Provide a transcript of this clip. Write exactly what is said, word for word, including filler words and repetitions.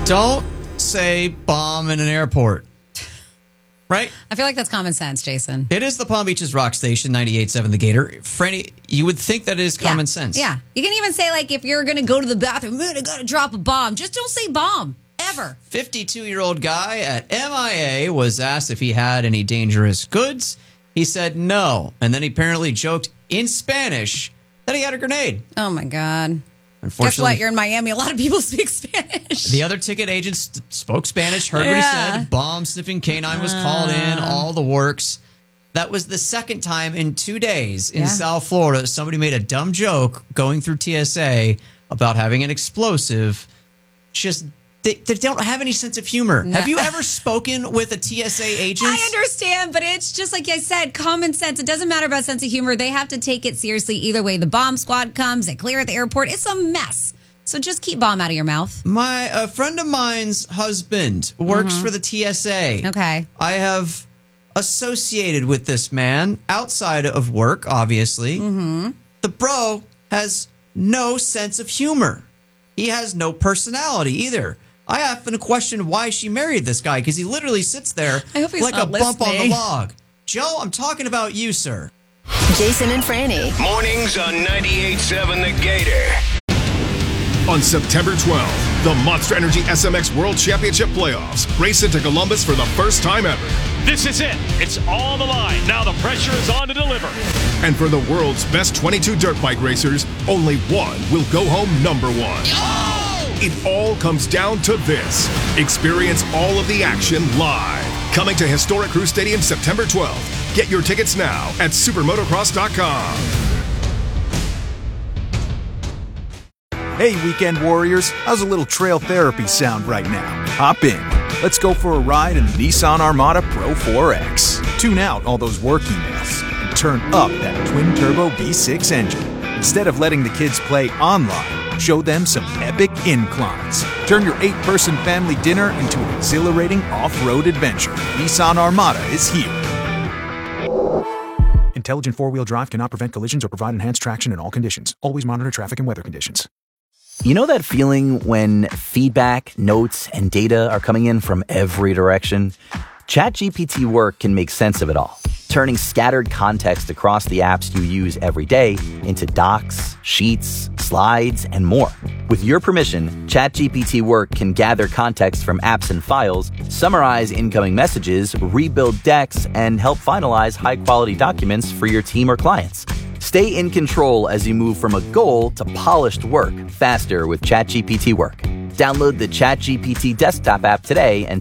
Don't say bomb in an airport. Right? I feel like that's common sense, Jason. It is the Palm Beaches Rock Station, ninety-eight point seven The Gator. Franny, you would think that is common yeah. sense. Yeah. You can even say, like, if you're going to go to the bathroom, man, I got to drop a bomb. Just don't say bomb. Ever. fifty-two-year-old guy at M I A was asked if he had any dangerous goods. He said no. And then he apparently joked in Spanish that he had a grenade. Oh, my God. Unfortunately, guess what? You're in Miami. A lot of people speak Spanish. The other ticket agent st- spoke Spanish, heard yeah. what he said. Bomb sniffing canine was uh, called in, all the works. That was the second time in two days in yeah. South Florida somebody made a dumb joke going through T S A about having an explosive. Just they, they don't have any sense of humor. No. Have you ever spoken with a T S A agent? I understand, but it's just like I said, common sense. It doesn't matter about sense of humor. They have to take it seriously either way. The bomb squad comes, they clear at the airport. It's a mess. So just keep bomb out of your mouth. My a friend of mine's husband works mm-hmm. for the T S A. Okay. I have associated with this man outside of work, obviously. Mm-hmm. The bro has no sense of humor. He has no personality either. I often question why she married this guy because he literally sits there like a bump on the log. Joe, I'm talking about you, sir. Jason and Franny. Mornings on ninety-eight point seven The Gator. On September twelfth, the Monster Energy S M X World Championship Playoffs race into Columbus for the first time ever. This is it. It's on the line. Now the pressure is on to deliver. And for the world's best twenty-two dirt bike racers, only one will go home number one. Oh! It all comes down to this. Experience all of the action live. Coming to historic Crew Stadium September twelfth. Get your tickets now at supermotocross dot com. Hey, weekend warriors, how's a little trail therapy sound right now? Hop in. Let's go for a ride in the Nissan Armada Pro four X. Tune out all those work emails and turn up that twin-turbo V six engine. Instead of letting the kids play online, show them some epic inclines. Turn your eight-person family dinner into an exhilarating off-road adventure. Nissan Armada is here. Intelligent four-wheel drive cannot prevent collisions or provide enhanced traction in all conditions. Always monitor traffic and weather conditions. You know that feeling when feedback, notes, and data are coming in from every direction? ChatGPT Work can make sense of it all, turning scattered context across the apps you use every day into docs, sheets, slides, and more. With your permission, ChatGPT Work can gather context from apps and files, summarize incoming messages, rebuild decks, and help finalize high-quality documents for your team or clients. Stay in control as you move from a goal to polished work faster with ChatGPT Work. Download the ChatGPT desktop app today and